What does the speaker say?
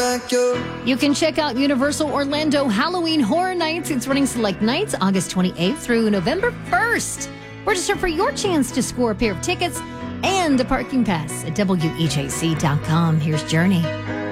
You can check out Universal Orlando Halloween Horror Nights. It's running select nights, August 28th through November 1st. Register for your chance to score a pair of tickets and a parking pass at WEJC.com. Here's Journey.